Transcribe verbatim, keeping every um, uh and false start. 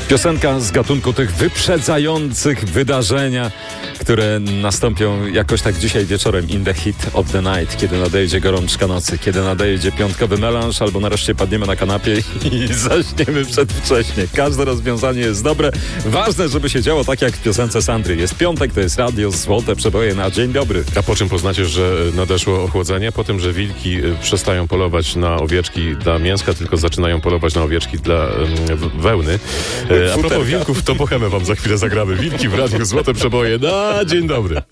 Piosenka z gatunku tych wyprzedzających wydarzenia, które nastąpią jakoś tak dzisiaj wieczorem. In the heat of the night, kiedy nadejdzie gorączka nocy, kiedy nadejdzie piątkowy melanż, albo nareszcie padniemy na kanapie i zaśniemy przedwcześnie. Każde rozwiązanie jest dobre. Ważne, żeby się działo tak jak w piosence Sandry. Jest piątek, to jest radio, złote przeboje na dzień dobry. A po czym poznacie, że nadeszło ochłodzenie? Po tym, że wilki przestają polować na owieczki dla mięska, tylko zaczynają polować na owieczki dla um, wełny. E, a propos wilków, to bohemę wam za chwilę zagramy. Wilki w radiu, złote przeboje na dzień dobry.